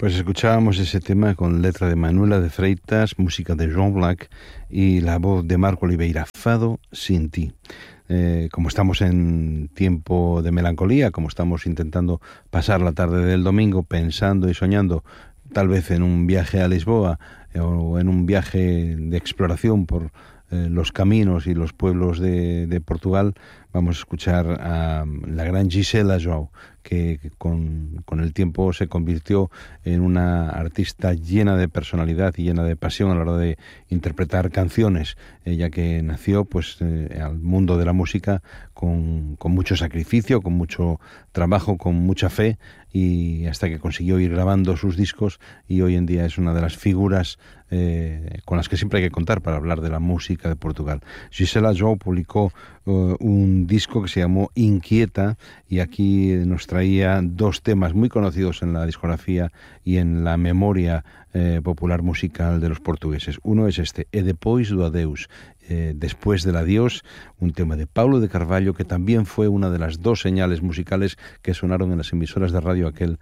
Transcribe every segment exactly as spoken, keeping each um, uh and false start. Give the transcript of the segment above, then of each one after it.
Pues escuchábamos ese tema con letra de Manuela de Freitas, música de Joan Black y la voz de Marco Oliveira, Fado sin ti. Eh, como estamos en tiempo de melancolía, como estamos intentando pasar la tarde del domingo pensando y soñando tal vez en un viaje a Lisboa eh, o en un viaje de exploración por eh, los caminos y los pueblos de, de Portugal, vamos a escuchar a la gran Gisela João, que, que con, con el tiempo se convirtió en una artista llena de personalidad y llena de pasión a la hora de interpretar canciones, ella que nació pues eh, al mundo de la música con, con mucho sacrificio, con mucho trabajo, con mucha fe, y hasta que consiguió ir grabando sus discos, y hoy en día es una de las figuras eh, con las que siempre hay que contar para hablar de la música de Portugal. Gisela João publicó uh, un disco que se llamó Inquieta, y aquí nos traía dos temas muy conocidos en la discografía y en la memoria eh, popular musical de los portugueses. Uno es este, E Depois do Adeus, eh, Después del Adiós, un tema de Paulo de Carvalho, que también fue una de las dos señales musicales que sonaron en las emisoras de radio aquel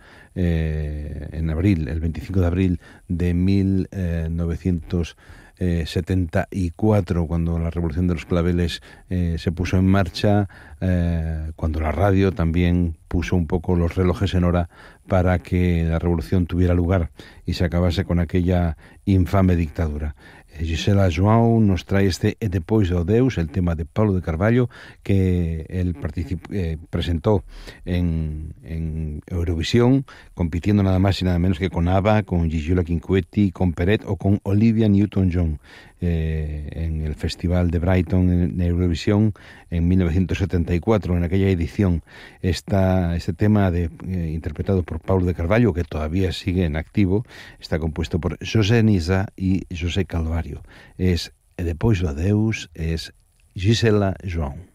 eh, en abril, el veinticinco de abril de mil novecientos setenta y cuatro, cuando la Revolución de los Claveles eh, se puso en marcha, eh, cuando la radio también puso un poco los relojes en hora para que la revolución tuviera lugar y se acabase con aquella infame dictadura. Gisela João nos trae este E Depois do Adeus, el tema de Paulo de Carvalho, que él eh, presentó en, en Eurovisión, compitiendo nada más y nada menos que con ABBA, con Gigliola Cinquetti, con Peret o con Olivia Newton-John eh, en el Festival de Brighton en Eurovisión en mil novecientos setenta y cuatro. En aquella edición está este tema de, eh, interpretado por Paulo de Carvalho, que todavía sigue en activo, está compuesto por José Nisa y José Calvario. Es E Depois do Adeus, es Gisela João.